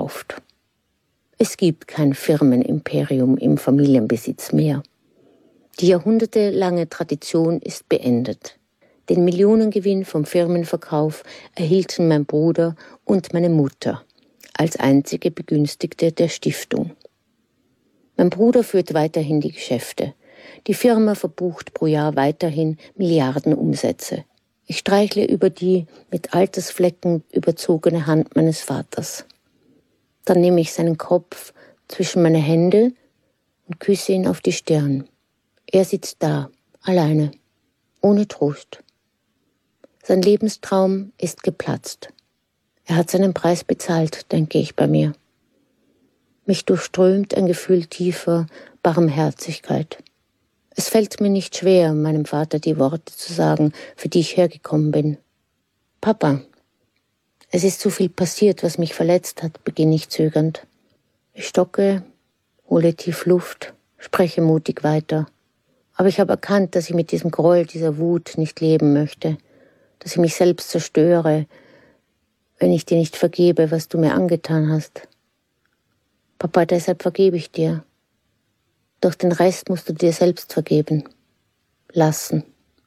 verkauft. Es gibt kein Firmenimperium im Familienbesitz mehr. Die jahrhundertelange Tradition ist beendet. Den Millionengewinn vom Firmenverkauf erhielten mein Bruder und meine Mutter als einzige Begünstigte der Stiftung. Mein Bruder führt weiterhin die Geschäfte. Die Firma verbucht pro Jahr weiterhin Milliardenumsätze. Ich streichle über die mit Altersflecken überzogene Hand meines Vaters. Dann nehme ich seinen Kopf zwischen meine Hände und küsse ihn auf die Stirn. Er sitzt da, alleine, ohne Trost. Sein Lebenstraum ist geplatzt. Er hat seinen Preis bezahlt, denke ich bei mir. Mich durchströmt ein Gefühl tiefer Barmherzigkeit. Es fällt mir nicht schwer, meinem Vater die Worte zu sagen, für die ich hergekommen bin. Papa, es ist so viel passiert, was mich verletzt hat, beginne ich zögernd. Ich stocke, hole tief Luft, spreche mutig weiter. Aber ich habe erkannt, dass ich mit diesem Groll, dieser Wut nicht leben möchte, dass ich mich selbst zerstöre, wenn ich dir nicht vergebe, was du mir angetan hast. Papa, deshalb vergebe ich dir. Doch den Rest musst du dir selbst vergeben. Lassen.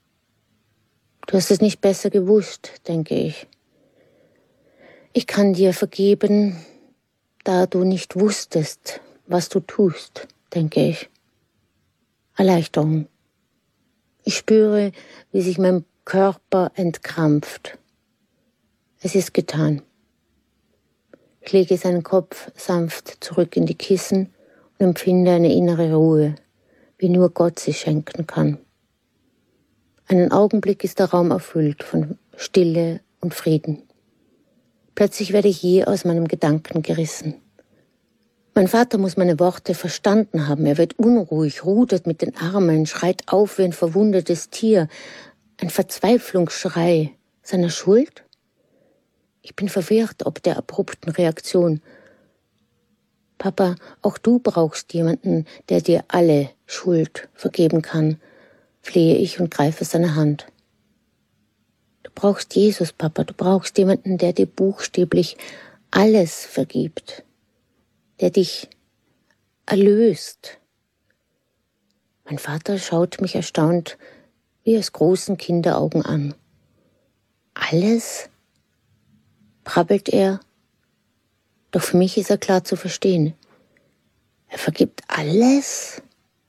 Du hast es nicht besser gewusst, denke ich. Ich kann dir vergeben, da du nicht wusstest, was du tust, denke ich. Erleichterung. Ich spüre, wie sich mein Körper entkrampft. Es ist getan. Ich lege seinen Kopf sanft zurück in die Kissen und empfinde eine innere Ruhe, wie nur Gott sie schenken kann. Einen Augenblick ist der Raum erfüllt von Stille und Frieden. Plötzlich werde ich jäh aus meinem Gedanken gerissen. Mein Vater muss meine Worte verstanden haben. Er wird unruhig, rudert mit den Armen, schreit auf wie ein verwundetes Tier. Ein Verzweiflungsschrei seiner Schuld? Ich bin verwirrt ob der abrupten Reaktion. Papa, auch du brauchst jemanden, der dir alle Schuld vergeben kann, flehe ich und greife seine Hand. Du brauchst Jesus, Papa, du brauchst jemanden, der dir buchstäblich alles vergibt, der dich erlöst. Mein Vater schaut mich erstaunt wie aus großen Kinderaugen an. Alles? Brabbelt er? Doch für mich ist er klar zu verstehen. Er vergibt alles?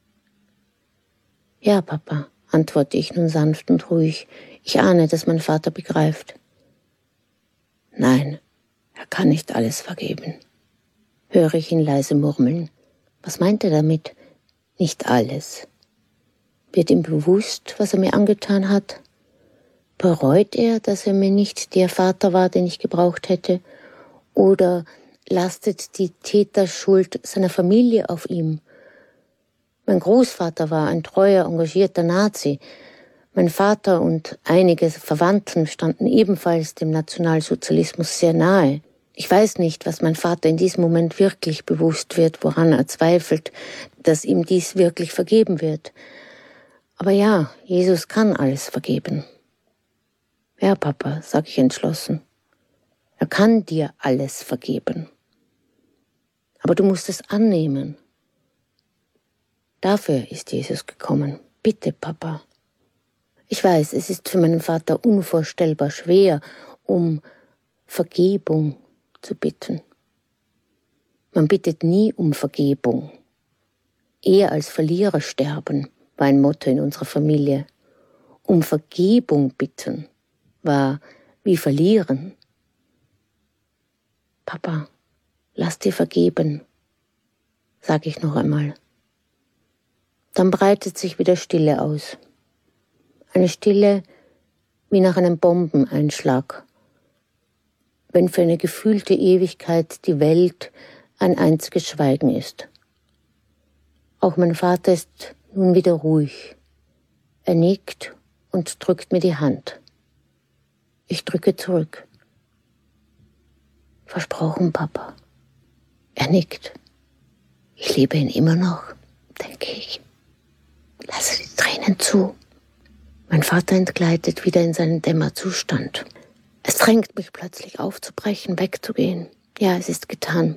Ja, Papa, antworte ich nun sanft und ruhig. Ich ahne, dass mein Vater begreift. Nein, er kann nicht alles vergeben, höre ich ihn leise murmeln. Was meint er damit? Nicht alles. Wird ihm bewusst, was er mir angetan hat? Bereut er, dass er mir nicht der Vater war, den ich gebraucht hätte? Oder lastet die Täterschuld seiner Familie auf ihm? Mein Großvater war ein treuer, engagierter Nazi. Mein Vater und einige Verwandten standen ebenfalls dem Nationalsozialismus sehr nahe. Ich weiß nicht, was mein Vater in diesem Moment wirklich bewusst wird, woran er zweifelt, dass ihm dies wirklich vergeben wird. Aber ja, Jesus kann alles vergeben. Ja, Papa, sage ich entschlossen. Er kann dir alles vergeben. Aber du musst es annehmen. Dafür ist Jesus gekommen. Bitte, Papa. Ich weiß, es ist für meinen Vater unvorstellbar schwer, um Vergebung zu bitten. Man bittet nie um Vergebung. Eher als Verlierer sterben, war ein Motto in unserer Familie. Um Vergebung bitten war wie verlieren. Papa, lass dir vergeben, sage ich noch einmal. Dann breitet sich wieder Stille aus. Eine Stille wie nach einem Bombeneinschlag, wenn für eine gefühlte Ewigkeit die Welt ein einziges Schweigen ist. Auch mein Vater ist nun wieder ruhig. Er nickt und drückt mir die Hand. Ich drücke zurück. Versprochen, Papa. Er nickt. Ich liebe ihn immer noch, denke ich. Lasse die Tränen zu. Mein Vater entgleitet wieder in seinen Dämmerzustand. Es drängt mich plötzlich aufzubrechen, wegzugehen. Ja, es ist getan.